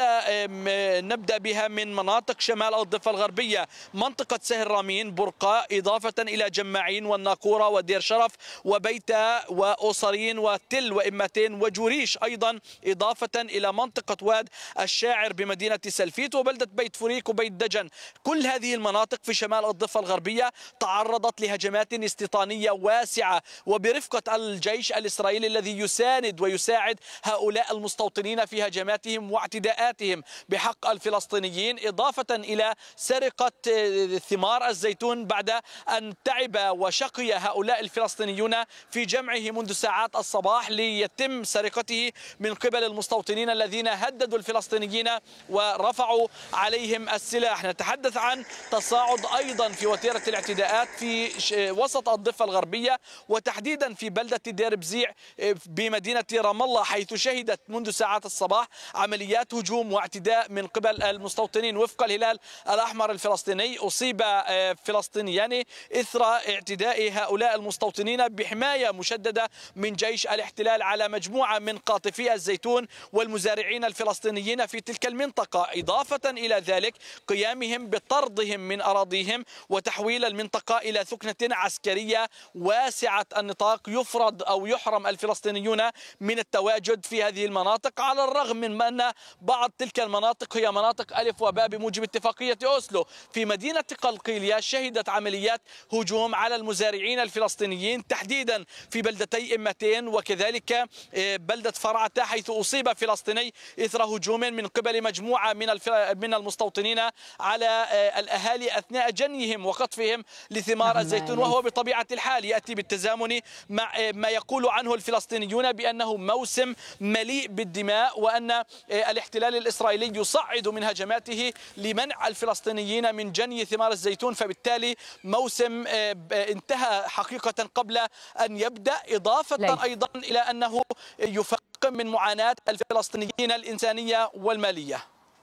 نبدأ بها من مناطق شمال الضفة الغربية، منطقة سهل رامين، برقة، إضافة إلى جماعين والناقورة ودير شرف وبيتا وأوصرين وتل وإمتين وجوريش أيضا، إضافة إلى منطقة واد الشاعر بمدينة سلفيت وبلدة بيت فريك وبيت دجن. كل هذه المناطق في شمال الضفة الغربية تعرضت لهجمات استيطانية واسعة وبرفقة الجيش الإسرائيلي الذي يساند ويساعد هؤلاء المستوطنين في هجماتهم واعتداءاتهم بحق الفلسطينيين، إضافة إلى سرقة ثمار الزيتون بعد أن تعب وشقي هؤلاء الفلسطينيون في جمعه منذ ساعات الصباح ليتم سرقته من قبل المستوطنين الذين هددوا الفلسطينيين ورفعوا عليهم السلاح. نتحدث عن تصاعد أيضا في وتيرة الاعتداءات في وسط الضفة الغربية وتحديدا في بلدة دير بزيع بمدينة رام الله، حيث شهدت منذ ساعات الصباح عمليات هجوم واعتداء من قبل المستوطنين. وفق الهلال الأحمر الفلسطيني أصيب فلسطينيان إثر اعتداء هؤلاء المستوطنين بحماية مشددة من جيش الاحتلال على مجموعة من قاطفي الزيتون والمزارعين الفلسطينيين في تلك المنطقة، إضافة إلى ذلك قيامهم بطردهم من أراضيهم وتحويل المنطقة إلى ثكنة عسكرية واسعة النطاق يفرض أو يحرم الفلسطينيون من التواجد في هذه المناطق، على الرغم من أن بعض تلك المناطق هي مناطق ألف وباء بموجب اتفاقية أوسلو. في مدينة قلقيلية شهدت عمليات هجوم على المزارعين الفلسطينيين تحديدا في بلدتي إمتين وكذلك بلدة فرعة، حيث أصيب فلسطيني إثر هجوم من قبل مجموعة من المستوطنين على الأهالي أثناء جنيهم وقطفهم لثمار الزيتون، وهو بطبيعة الحال يأتي بالتزامن مع ما يقول عنه الفلسطينيون بأنه موسم مليء بالدماء، وأن الاحتلال الإسرائيلي يصعد من هجماته لمنع الفلسطينيين من جني ثمار الزيتون، فبالتالي موسم انتهى حقيقة قبل أن يبدأ، إضافة أيضا إلى أنه يفقم من معاناة الفلسطينيين الإنسانية والمالية.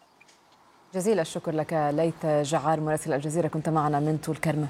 جزيل الشكر لك ليث جعار مراسل الجزيرة، كنت معنا من طول كرم.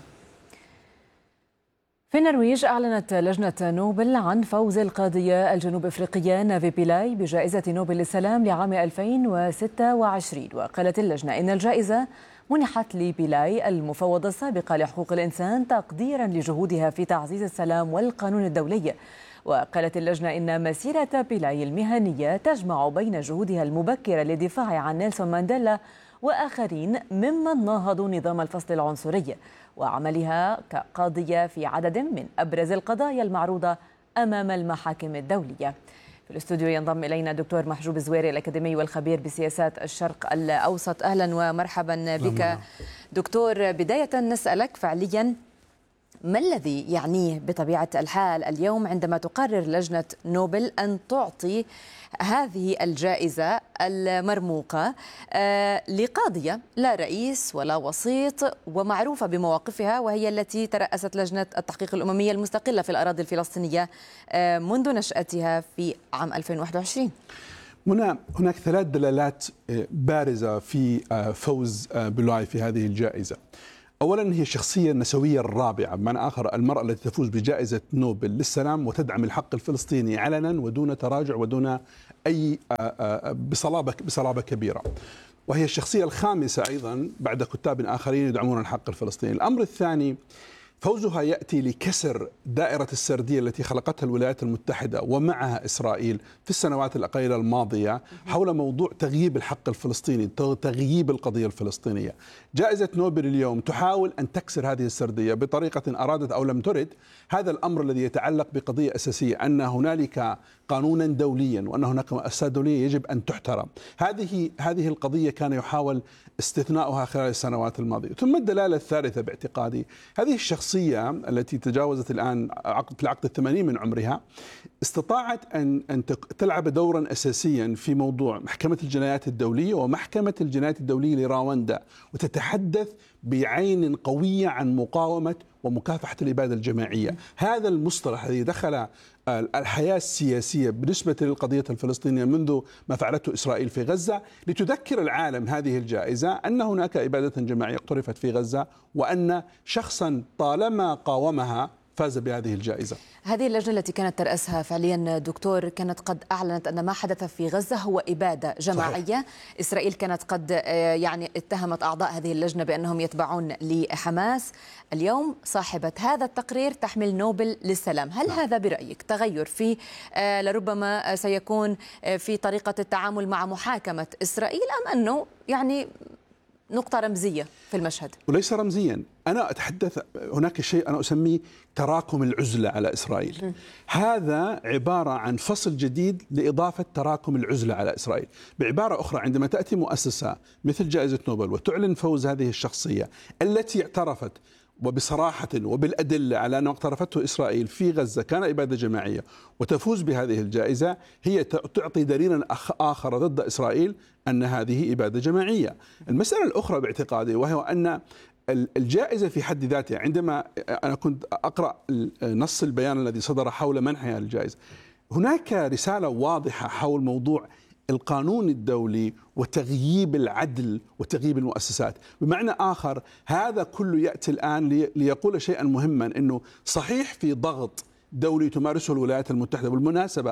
في النرويج أعلنت لجنة نوبل عن فوز القاضية الجنوب أفريقية نافي بيلاي بجائزة نوبل للسلام لعام 2026. وقالت اللجنة إن الجائزة منحت لبيلاي المفوضة السابقة لحقوق الإنسان تقديرا لجهودها في تعزيز السلام والقانون الدولي. وقالت اللجنة إن مسيرة بيلاي المهنية تجمع بين جهودها المبكرة للدفاع عن نيلسون مانديلا وآخرين ممن ناهضوا نظام الفصل العنصري وعملها كقاضية في عدد من أبرز القضايا المعروضة أمام المحاكم الدولية. في الاستوديو ينضم إلينا دكتور محجوب الزويري الأكاديمي والخبير بسياسات الشرق الأوسط. أهلا ومرحبا بك دكتور. بداية نسألك فعليا ما الذي يعنيه بطبيعة الحال اليوم عندما تقرر لجنة نوبل أن تعطي هذه الجائزة المرموقة لقاضية لا رئيس ولا وسيط ومعروفة بمواقفها، وهي التي ترأست لجنة التحقيق الأممية المستقلة في الأراضي الفلسطينية منذ نشأتها في عام 2021؟ هناك 3 دلالات بارزة في فوز بولاي في هذه الجائزة. أولا هي الشخصية النسوية الرابعة، بمعنى آخر المرأة التي تفوز بجائزة نوبل للسلام وتدعم الحق الفلسطيني علنا ودون تراجع ودون أي بصلابة كبيرة. وهي الشخصية الخامسة أيضا بعد كتاب آخرين يدعمون الحق الفلسطيني. الأمر الثاني فوزها يأتي لكسر دائرة السردية التي خلقتها الولايات المتحدة ومعها إسرائيل في السنوات القليلة الماضية حول موضوع تغييب الحق الفلسطيني، تغييب القضية الفلسطينية. جائزة نوبل اليوم تحاول أن تكسر هذه السردية بطريقة أرادت أو لم ترد. هذا الأمر الذي يتعلق بقضية أساسية، أن هنالك قانونا دوليا وأن هناك مؤسسات دولية يجب أن تحترم. هذه القضية كان يحاول استثناؤها خلال السنوات الماضية. ثم الدلالة الثالثة باعتقادي، هذه الشخصية التي تجاوزت الآن في العقد 80 من عمرها استطاعت أن تلعب دورا أساسيا في موضوع محكمة الجنايات الدولية ومحكمة الجنايات الدولية لراوندا، وتتحدث بعين قوية عن مقاومة ومكافحة الإبادة الجماعية. هذا المصطلح الذي دخل الحياة السياسية بالنسبة للقضية الفلسطينية منذ ما فعلته إسرائيل في غزة، لتذكر العالم هذه الجائزة أن هناك إبادة جماعية اقترفت في غزة، وأن شخصا طالما قاومها فاز بهذه الجائزة. هذه اللجنة التي كانت ترأسها فعليا دكتور كانت قد أعلنت أن ما حدث في غزة هو إبادة جماعية. صحيح. إسرائيل كانت قد اتهمت أعضاء هذه اللجنة بأنهم يتبعون لحماس. اليوم صاحبة هذا التقرير تحمل نوبل للسلام. هل هذا برأيك تغير في لربما سيكون في طريقة التعامل مع محاكمة إسرائيل، أم أنه نقطة رمزية في المشهد؟ وليس رمزيا، أنا أتحدث هناك شيء أنا أسميه تراكم العزلة على إسرائيل. هذا عبارة عن فصل جديد لإضافة تراكم العزلة على إسرائيل. بعبارة أخرى، عندما تأتي مؤسسة مثل جائزة نوبل وتعلن فوز هذه الشخصية التي اعترفت وبصراحة وبالأدلة على أن اقترفته إسرائيل في غزة كان إبادة جماعية، وتفوز بهذه الجائزة، هي تعطي دليلا آخر ضد إسرائيل أن هذه إبادة جماعية. المسألة الأخرى باعتقادي وهو أن الجائزة في حد ذاتها، عندما أنا كنت أقرأ نص البيان الذي صدر حول منحها الجائزة، هناك رسالة واضحة حول موضوع القانون الدولي وتغييب العدل وتغييب المؤسسات. بمعنى آخر، هذا كله يأتي الآن ليقول شيئا مهما، أنه صحيح في ضغط دولي تمارسه الولايات المتحدة. بالمناسبة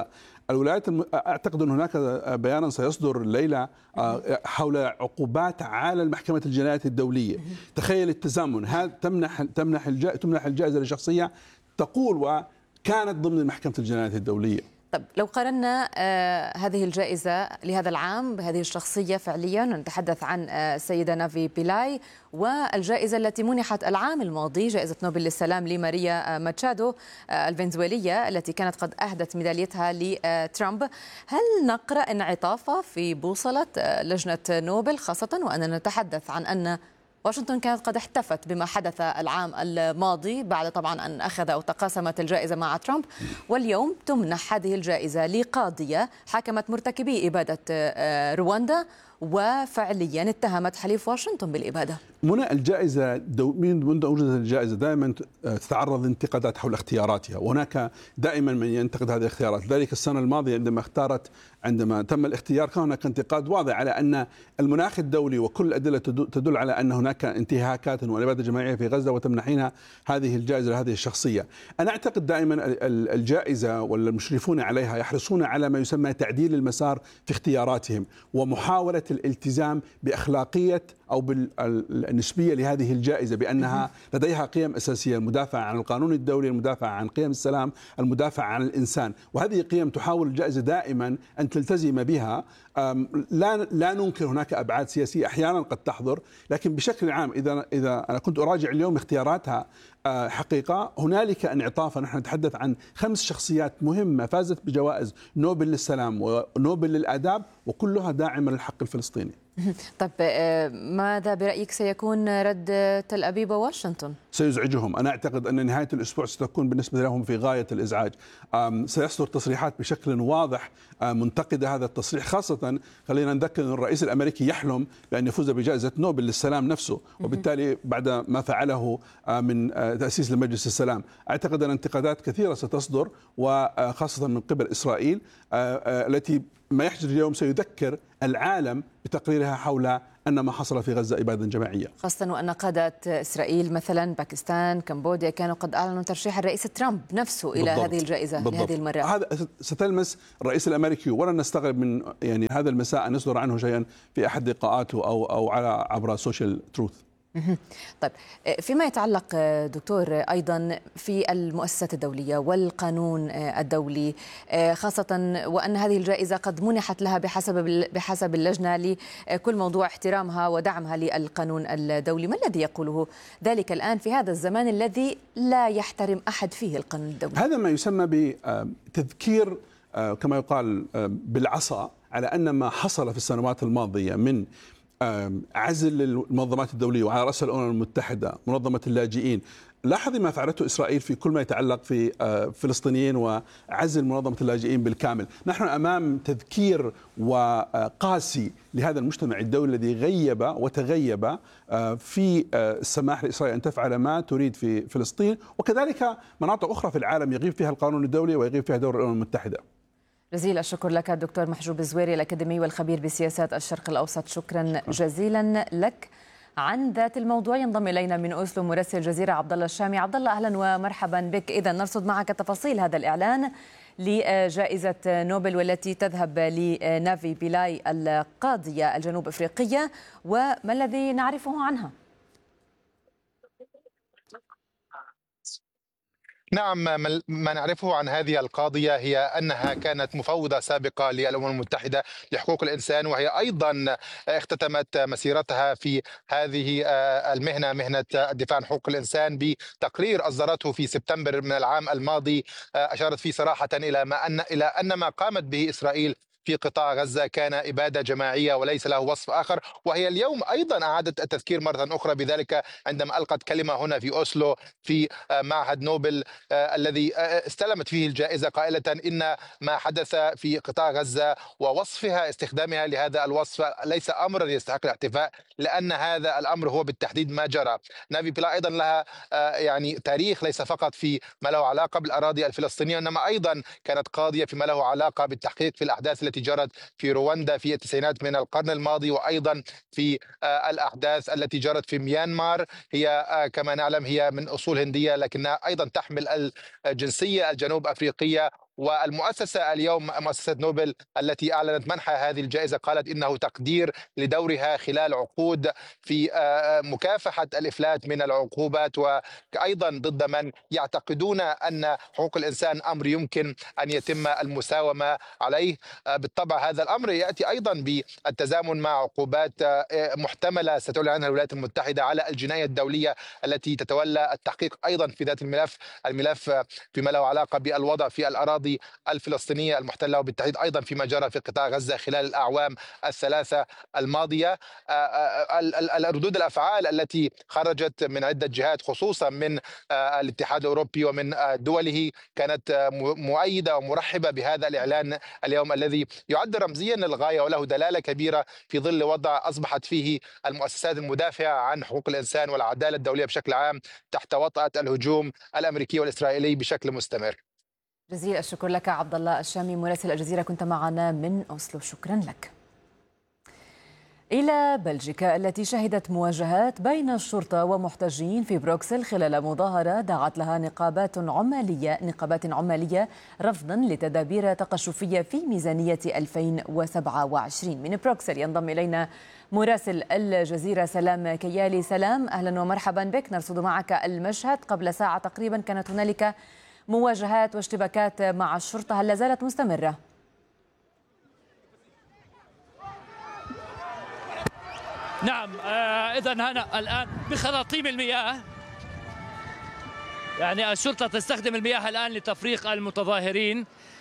أعتقد أن هناك بيانا سيصدر الليلة حول عقوبات على محكمة الجنايات الدولية. تخيل التزامن، هذا تمنح الجائزة لشخصية تقول وكانت ضمن محكمة الجنايات الدولية. طب لو قارنا هذه الجائزة لهذا العام بهذه الشخصية فعليا، نتحدث عن السيدة نافي بيلاي، والجائزة التي منحت العام الماضي جائزة نوبل للسلام لماريا ماتشادو الفنزويلية التي كانت قد أهدت ميداليتها لترامب. هل نقرأ انعطافة في بوصلة لجنة نوبل، خاصة وأننا نتحدث عن أن واشنطن كانت قد احتفت بما حدث العام الماضي بعد طبعا أن أخذ أو تقاسمت الجائزة مع ترامب، واليوم تمنح هذه الجائزة لقاضية حاكمت مرتكبي إبادة رواندا وفعليا اتهمت حليف واشنطن بالإبادة؟ منى، الجائزة منذ وجودها الجائزة دائما تتعرض لانتقادات حول اختياراتها، وهناك دائما من ينتقد هذه الاختيارات. ذلك السنة الماضية عندما تم الاختيار كان هناك انتقاد واضح على أن المناخ الدولي وكل الأدلة تدل على أن هناك انتهاكات والإبادة الجماعية في غزة، وتمنحين هذه الجائزة لهذه الشخصية. أنا أعتقد دائما الجائزة والمشرفون عليها يحرصون على ما يسمى تعديل المسار في اختياراتهم، ومحاولة الالتزام بأخلاقية أو بالنسبية لهذه الجائزة، بأنها لديها قيم أساسية: المدافع عن القانون الدولي، المدافع عن قيم السلام، المدافع عن الإنسان. وهذه قيم تحاول الجائزة دائما أن تلتزم بها. لا ننكر هناك أبعاد سياسية أحيانا قد تحضر، لكن بشكل عام إذا أنا كنت أراجع اليوم اختياراتها حقيقة هنالك انعطافا. نحن نتحدث عن 5 شخصيات مهمة فازت بجوائز نوبل للسلام ونوبل للآداب، وكلها داعمة للحق الفلسطيني. طيب ماذا برأيك سيكون رد تل أبيب وواشنطن؟ سيزعجهم. أنا أعتقد أن نهاية الأسبوع ستكون بالنسبة لهم في غاية الإزعاج. سيصدر تصريحات بشكل واضح منتقدة هذا التصريح، خاصة خلينا نذكر أن الرئيس الأمريكي يحلم بأن يفوز بجائزة نوبل للسلام نفسه، وبالتالي بعد ما فعله من تأسيس لمجلس السلام أعتقد أن انتقادات كثيرة ستصدر، وخاصة من قبل إسرائيل التي ما يحدث اليوم سيذكر العالم بتقريرها حول أن ما حصل في غزة إبادة جماعية، خاصة وأن قادة إسرائيل مثلا باكستان كمبوديا كانوا قد أعلنوا ترشيح الرئيس ترامب نفسه إلى هذه الجائزة لهذه المرة. هذا ستلمس الرئيس الأمريكي، ولن نستغرب من هذا المساء أن يصدر عنه شيئا في أحد لقاءاته أو عبر سوشيال تروث. طيب فيما يتعلق دكتور أيضا في المؤسسات الدولية والقانون الدولي، خاصة وأن هذه الجائزة قد منحت لها بحسب اللجنة لكل موضوع احترامها ودعمها للقانون الدولي، ما الذي يقوله ذلك الآن في هذا الزمان الذي لا يحترم أحد فيه القانون الدولي؟ هذا ما يسمى بتذكير كما يقال بالعصا على أن ما حصل في السنوات الماضية من عزل المنظمات الدولية وعلى رأس الأمم المتحدة منظمة اللاجئين. لاحظي ما فعلته إسرائيل في كل ما يتعلق في فلسطينيين وعزل منظمة اللاجئين بالكامل. نحن أمام تذكير وقاسي لهذا المجتمع الدولي الذي غيب وتغيب في السماح لإسرائيل أن تفعل ما تريد في فلسطين، وكذلك مناطق أخرى في العالم يغيب فيها القانون الدولي ويغيب فيها دور الأمم المتحدة. جزيل الشكر لك الدكتور محجوب الزويري الأكاديمي والخبير بسياسات الشرق الأوسط، شكرا جزيلا لك. عن ذات الموضوع ينضم إلينا من أوسلو مراسل الجزيرة عبد الله الشامي. عبد الله أهلا ومرحبا بك. إذا نرصد معك تفاصيل هذا الإعلان لجائزة نوبل والتي تذهب لنافي بيلاي القاضية الجنوب أفريقية، وما الذي نعرفه عنها؟ نعم، ما نعرفه عن هذه القاضية هي أنها كانت مفوضة سابقة للأمم المتحدة لحقوق الإنسان، وهي أيضا اختتمت مسيرتها في هذه المهنة، مهنة الدفاع عن حقوق الإنسان، بتقرير أصدرته في سبتمبر من العام الماضي أشارت فيه صراحة إلى أن ما قامت به إسرائيل في قطاع غزة كان إبادة جماعية وليس له وصف آخر. وهي اليوم أيضا أعادت التذكير مرة أخرى بذلك عندما ألقت كلمة هنا في أوسلو في معهد نوبل الذي استلمت فيه الجائزة، قائلة إن ما حدث في قطاع غزة ووصفها استخدامها لهذا الوصف ليس أمرا يستحق الاحتفاء، لأن هذا الأمر هو بالتحديد ما جرى. نافي بيلاي أيضا لها تاريخ ليس فقط في ما له علاقة بالأراضي الفلسطينية، إنما أيضا كانت قاضية فيما له علاقة بالتحقيق في الأحداث التي جرت في رواندا في التسعينات من القرن الماضي، وأيضا في الأحداث التي جرت في ميانمار. هي كما نعلم هي من أصول هندية لكنها أيضا تحمل الجنسية الجنوب أفريقية. والمؤسسة اليوم مؤسسة نوبل التي أعلنت منحها هذه الجائزة قالت إنه تقدير لدورها خلال عقود في مكافحة الإفلات من العقوبات، وأيضا ضد من يعتقدون أن حقوق الإنسان أمر يمكن أن يتم المساومة عليه. بالطبع هذا الأمر يأتي أيضا بالتزامن مع عقوبات محتملة ستعلن عنها الولايات المتحدة على الجناية الدولية التي تتولى التحقيق أيضا في ذات الملف فيما له علاقة بالوضع في الأراضي الفلسطينية المحتلة، وبالتحديد أيضا فيما جرى في قطاع غزة خلال الأعوام الثلاثة الماضية. ردود الأفعال التي خرجت من عدة جهات خصوصا من الاتحاد الأوروبي ومن دوله كانت مؤيدة ومرحبة بهذا الإعلان اليوم الذي يعد رمزيا للغاية وله دلالة كبيرة في ظل وضع أصبحت فيه المؤسسات المدافعة عن حقوق الإنسان والعدالة الدولية بشكل عام تحت وطأة الهجوم الأمريكي والإسرائيلي بشكل مستمر. جزيل الشكر لك عبد الله الشامي مراسل الجزيرة، كنت معنا من أوسلو، شكرا لك. إلى بلجيكا التي شهدت مواجهات بين الشرطة ومحتجين في بروكسل خلال مظاهرة دعت لها نقابات عمالية رفضا لتدابير تقشفية في ميزانية 2027. من بروكسل ينضم إلينا مراسل الجزيرة سلام كيالي. سلام أهلا ومرحبا بك. نرصد معك المشهد. قبل ساعة تقريبا كانت هنالك مواجهات واشتباكات مع الشرطة، هل لا زالت مستمرة؟ نعم، إذا هنا الآن بخراطيم المياه، يعني الشرطة تستخدم المياه الآن لتفريق المتظاهرين.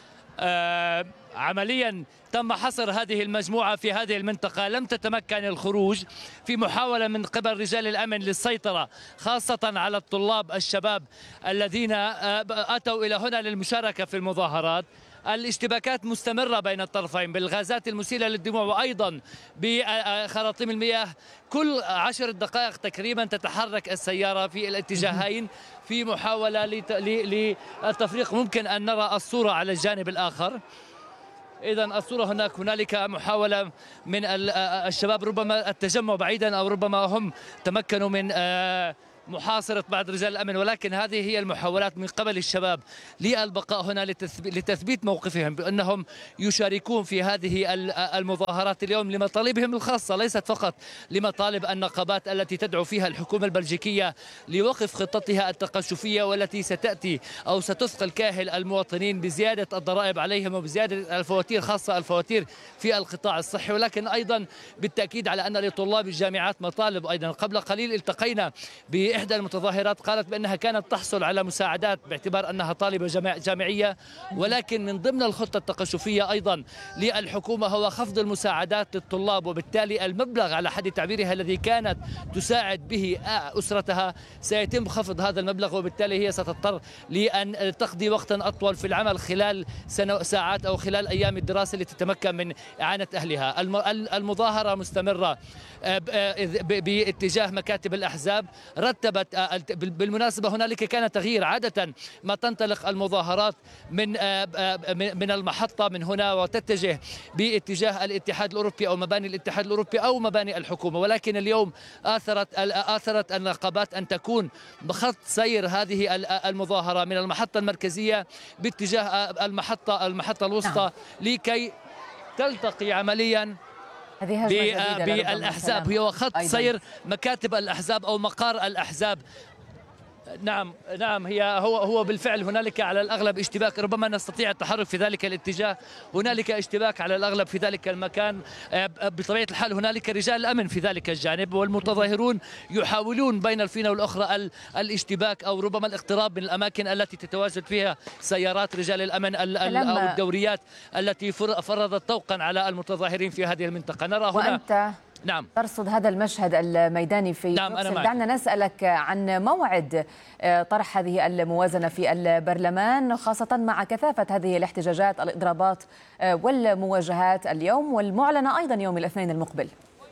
عمليا تم حصر هذه المجموعة في هذه المنطقة، لم تتمكن الخروج في محاولة من قبل رجال الأمن للسيطرة خاصة على الطلاب الشباب الذين أتوا إلى هنا للمشاركة في المظاهرات. الاشتباكات مستمرة بين الطرفين بالغازات المسيلة للدموع وأيضا بخراطيم المياه. كل 10 دقائق تقريبا تتحرك السيارة في الاتجاهين في محاولة للتفريق. ممكن أن نرى الصورة على الجانب الآخر. إذا الصورة هنالك محاولة من الشباب ربما التجمع بعيدا أو ربما هم تمكنوا من محاصرة بعض رجال الأمن، ولكن هذه هي المحاولات من قبل الشباب للبقاء هنا لتثبيت موقفهم بأنهم يشاركون في هذه المظاهرات اليوم لمطالبهم الخاصة، ليست فقط لمطالب النقابات التي تدعو فيها الحكومة البلجيكية لوقف خطتها التقشفية والتي ستأتي أو ستثقل كاهل المواطنين بزيادة الضرائب عليهم وبزيادة الفواتير، خاصة الفواتير في القطاع الصحي، ولكن أيضا بالتأكيد على أن لطلاب الجامعات مطالب أيضا. قبل قليل التقينا إحدى المتظاهرات قالت بأنها كانت تحصل على مساعدات باعتبار أنها طالبة جامعية، ولكن من ضمن الخطة التقشفية أيضا للحكومة هو خفض المساعدات للطلاب، وبالتالي المبلغ على حد تعبيرها الذي كانت تساعد به أسرتها سيتم خفض هذا المبلغ، وبالتالي هي ستضطر لأن تقضي وقتا أطول في العمل خلال ساعات أو خلال أيام الدراسة لتتمكن من إعانة أهلها. المظاهرة مستمرة باتجاه مكاتب الأحزاب. رتبت بالمناسبة هنالك كان تغيير، عادة ما تنطلق المظاهرات من المحطة من هنا وتتجه باتجاه الاتحاد الأوروبي أو مباني الاتحاد الأوروبي أو مباني الحكومة، ولكن اليوم آثرت النقابات أن تكون بخط سير هذه المظاهرة من المحطة المركزية باتجاه المحطة الوسطى لكي تلتقي عمليا بالأحزاب. هي خط سير مكاتب الأحزاب أو مقار الأحزاب. نعم هو بالفعل هنالك على الأغلب اشتباك، ربما نستطيع التحرك في ذلك الاتجاه. هنالك اشتباك على الأغلب في ذلك المكان. بطبيعة الحال هنالك رجال الأمن في ذلك الجانب، والمتظاهرون يحاولون بين الفينة والأخرى الاشتباك أو ربما الاقتراب من الأماكن التي تتواجد فيها سيارات رجال الأمن أو الدوريات التي فرضت طوقا على المتظاهرين في هذه المنطقة. نرى هنا نعم ترصد هذا المشهد الميداني في دعنا نسألك عن موعد طرح هذه الموازنة في البرلمان، خاصة مع كثافة هذه الاحتجاجات الإضرابات والمواجهات اليوم والمعلنة أيضا يوم الاثنين المقبل.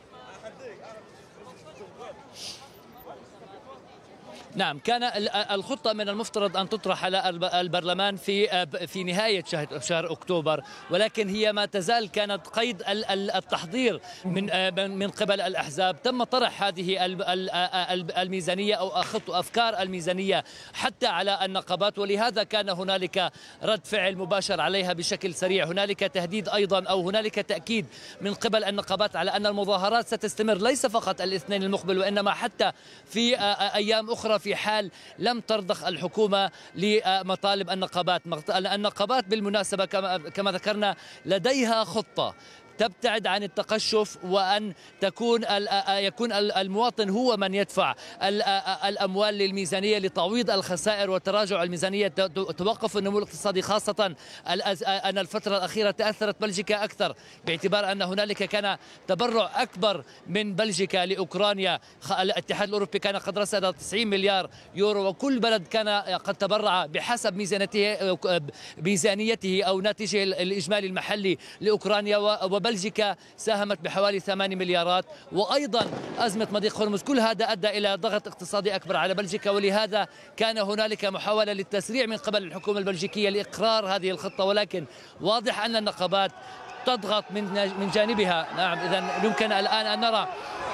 نعم، كان الخطة من المفترض أن تطرح على البرلمان في نهاية شهر أكتوبر، ولكن هي ما تزال كانت قيد التحضير من قبل الأحزاب. تم طرح هذه الميزانية أو أفكار الميزانية حتى على النقابات، ولهذا كان هنالك رد فعل مباشر عليها بشكل سريع. هنالك تهديد أيضا أو هنالك تأكيد من قبل النقابات على أن المظاهرات ستستمر ليس فقط الاثنين المقبل، وإنما حتى في أيام أخرى في حال لم ترضخ الحكومة لمطالب النقابات. النقابات بالمناسبة كما ذكرنا لديها خطة تبتعد عن التقشف، وأن يكون المواطن هو من يدفع الأموال للميزانية لتعويض الخسائر وتراجع الميزانية، توقف النمو الاقتصادي، خاصة أن الفترة الأخيرة تأثرت بلجيكا أكثر باعتبار أن هنالك كان تبرع أكبر من بلجيكا لأوكرانيا. الاتحاد الأوروبي كان قد رصد 90 مليار يورو، وكل بلد كان قد تبرع بحسب ميزانيته أو ناتجه الإجمالي المحلي لأوكرانيا، وبلجيكا ساهمت بحوالي 8 مليارات. وأيضا أزمة مضيق هرمز، كل هذا أدى إلى ضغط اقتصادي أكبر على بلجيكا، ولهذا كان هنالك محاولة للتسريع من قبل الحكومة البلجيكية لإقرار هذه الخطة، ولكن واضح أن النقابات تضغط من جانبها. نعم، إذن يمكن الآن أن نرى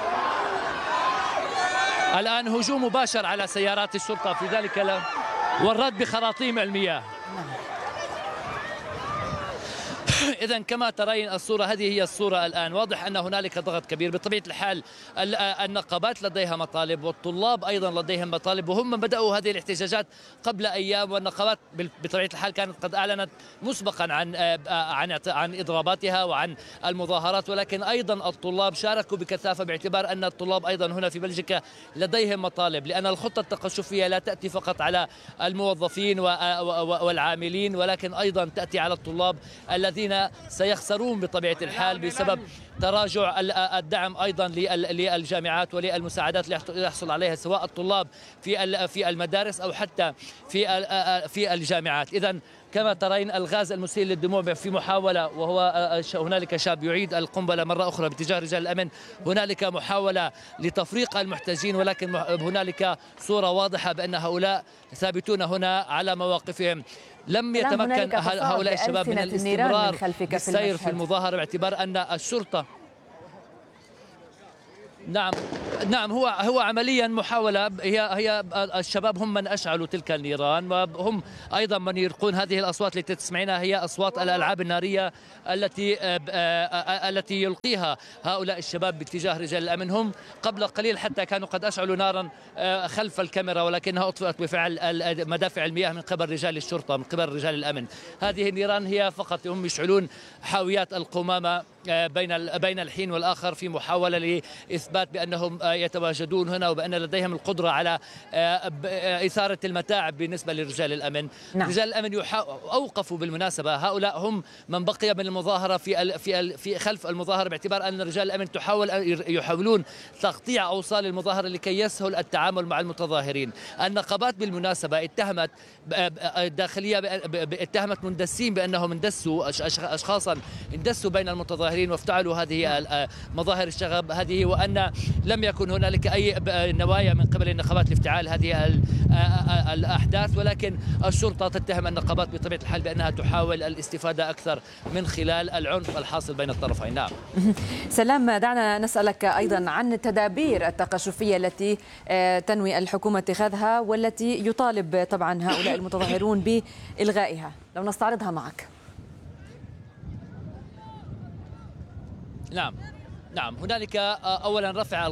الآن هجوم مباشر على سيارات الشرطة في ذلك والرد بخراطيم المياه. إذا كما ترين الصورة، هذه هي الصورة الآن. واضح أن هنالك ضغط كبير. بطبيعة الحال النقابات لديها مطالب والطلاب أيضا لديهم مطالب، وهم بدأوا هذه الاحتجاجات قبل أيام، والنقابات بطبيعة الحال كانت قد أعلنت مسبقا عن إضراباتها وعن المظاهرات، ولكن أيضا الطلاب شاركوا بكثافة، باعتبار أن الطلاب أيضا هنا في بلجيكا لديهم مطالب، لأن الخطة التقشفية لا تأتي فقط على الموظفين والعاملين، ولكن أيضا تأتي على الطلاب الذين سيخسرون بطبيعة الحال بسبب تراجع الدعم أيضا للجامعات وللمساعدات اللي يحصل عليها سواء الطلاب في المدارس أو حتى في الجامعات. إذا كما ترين الغاز المسيل للدموع في محاولة، وهو هنالك شاب يعيد القنبلة مرة أخرى باتجاه رجال الأمن. هنالك محاولة لتفريق المحتجين، ولكن هنالك صورة واضحة بأن هؤلاء ثابتون هنا على مواقفهم. لم يتمكن هؤلاء الشباب من الاستمرار بالسير في المظاهرة، باعتبار أن الشرطة نعم هو عمليا محاولة. هي الشباب هم من أشعلوا تلك النيران، وهم أيضا من يلقون هذه الأصوات التي تسمعينها، هي أصوات الألعاب النارية التي يلقيها هؤلاء الشباب باتجاه رجال الأمن. هم قبل قليل حتى كانوا قد أشعلوا نارا خلف الكاميرا، ولكنها أطفئت بفعل مدافع المياه من قبل رجال الشرطة، من قبل رجال الأمن. هذه النيران هي فقط هم يشعلون حاويات القمامة بين الحين والآخر في محاولة لإثبات بأنهم يتواجدون هنا وبأن لديهم القدرة على إثارة المتاعب بالنسبة لرجال الأمن. نعم. رجال الأمن أوقفوا بالمناسبة، هؤلاء هم من بقي من المظاهرة في خلف المظاهرة، باعتبار أن رجال الأمن يحاولون تقطيع أوصال المظاهرة لكي يسهل التعامل مع المتظاهرين. النقابات بالمناسبة اتهمت مندسين بأنهم اندسوا أشخاصا اندسوا بين المتظاهرين وافتعلوا هذه مظاهر الشغب هذه، وأن لم يكن هنالك أي نوايا من قبل النقابات لافتعال هذه الأحداث، ولكن الشرطة تتهم النقابات بطبيعة الحال بأنها تحاول الاستفادة أكثر من خلال العنف الحاصل بين الطرفين. نعم. سلام، دعنا نسألك أيضا عن التدابير التقشفية التي تنوي الحكومة اتخاذها والتي يطالب طبعا هؤلاء المتظاهرون بإلغائها، لو نستعرضها معك. نعم هنالك أولا رفع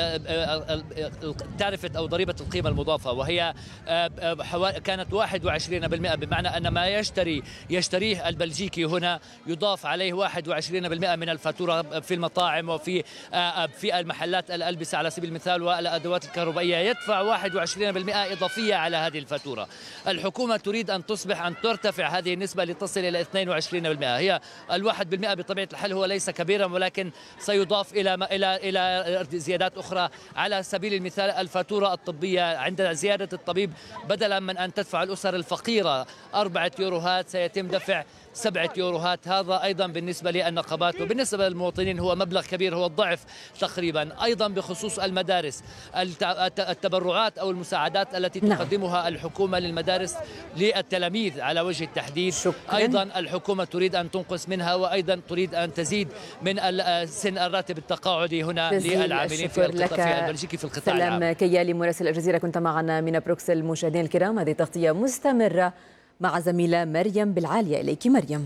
تعرفة أو ضريبة القيمة المضافة، وهي كانت 21%، بمعنى أن ما يشتريه البلجيكي هنا يضاف عليه 21% من الفاتورة في المطاعم وفي المحلات الألبسة على سبيل المثال والأدوات الكهربائية، يدفع 21% إضافية على هذه الفاتورة. الحكومة تريد أن ترتفع هذه النسبة لتصل إلى 22%. هي 1% بطبيعة الحال هو ليس كبيرا، ولكن سيضاف إلى زيادات أخرى. على سبيل المثال الفاتورة الطبية، عند زيادة الطبيب بدلا من أن تدفع الأسر الفقيرة 4 يوروهات سيتم دفع 7 يوروهات. هذا أيضا بالنسبة للنقابات، وبالنسبة للمواطنين هو مبلغ كبير، هو الضعف تقريبا. أيضا بخصوص المدارس، التبرعات أو المساعدات التي تقدمها الحكومة للمدارس للتلاميذ على وجه التحديد، أيضا الحكومة تريد أن تنقص منها، وأيضا تريد أن تزيد من سن الراتب التقاعدي هنا للعاملين في البلجيكي في القطاع العام. سلام كيالي مراسل الجزيرة، كنت معنا من بروكسل. مشاهدينا الكرام، هذه تغطية مستمرة مع زميلة مريم بالعالية. إليك مريم.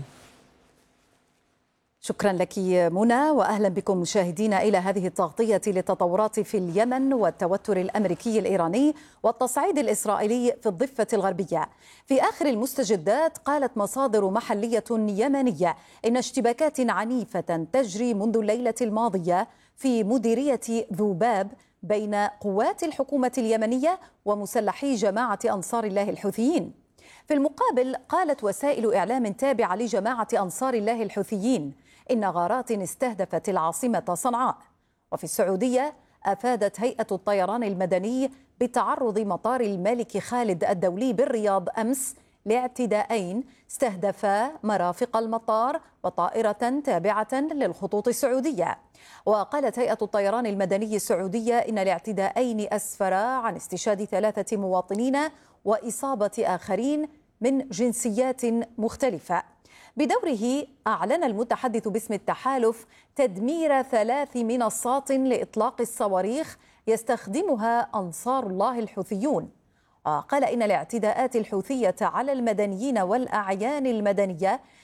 شكرا لك منى، وأهلا بكم مشاهدينا إلى هذه التغطية للتطورات في اليمن والتوتر الأمريكي الإيراني والتصعيد الإسرائيلي في الضفة الغربية. في آخر المستجدات قالت مصادر محلية يمنية إن اشتباكات عنيفة تجري منذ الليلة الماضية في مديرية ذوباب بين قوات الحكومة اليمنية ومسلحي جماعة أنصار الله الحوثيين. في المقابل قالت وسائل إعلام تابعة لجماعة أنصار الله الحوثيين إن غارات استهدفت العاصمة صنعاء. وفي السعودية أفادت هيئة الطيران المدني بتعرض مطار الملك خالد الدولي بالرياض أمس لاعتداءين استهدفا مرافق المطار وطائرة تابعة للخطوط السعودية. وقالت هيئة الطيران المدني السعودية إن الاعتداءين أسفرا عن استشهاد 3 مواطنين وإصابة آخرين من جنسيات مختلفة. بدوره أعلن المتحدث باسم التحالف تدمير 3 منصات لإطلاق الصواريخ يستخدمها أنصار الله الحوثيون. وقال إن الاعتداءات الحوثية على المدنيين والأعيان المدنية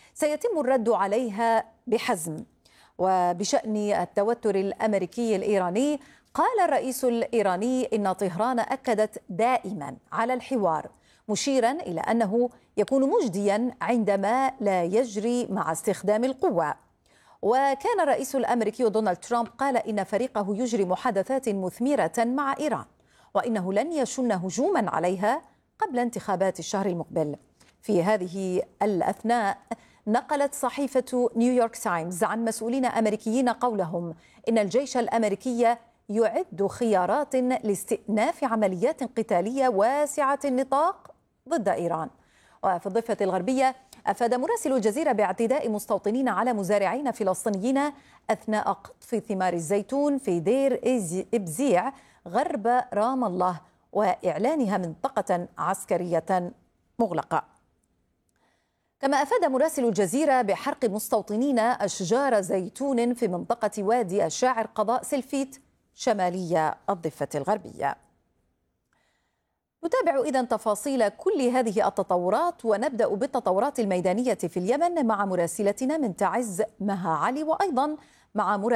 سيتم الرد عليها بحزم. وبشأن التوتر الأمريكي الإيراني، قال الرئيس الإيراني إن طهران أكدت دائما على الحوار، مشيرا إلى أنه يكون مجديا عندما لا يجري مع استخدام القوة. وكان الرئيس الأمريكي دونالد ترامب قال إن فريقه يجري محادثات مثمرة مع إيران، وإنه لن يشن هجوما عليها قبل انتخابات الشهر المقبل. في هذه الأثناء نقلت صحيفة نيويورك تايمز عن مسؤولين أمريكيين قولهم إن الجيش الأمريكي يعد خيارات لاستئناف عمليات قتالية واسعة النطاق ضد إيران. وفي الضفة الغربية، أفاد مراسل الجزيرة باعتداء مستوطنين على مزارعين فلسطينيين أثناء قطف ثمار الزيتون في دير إبزيع غرب رام الله، وإعلانها منطقة عسكرية مغلقة. كما أفاد مراسل الجزيرة بحرق مستوطنين أشجار زيتون في منطقة وادي الشاعر قضاء سلفيت شمالية الضفة الغربية. نتابع إذن تفاصيل كل هذه التطورات، ونبدأ بالتطورات الميدانية في اليمن مع مراسلتنا من تعز مها علي، وأيضا مع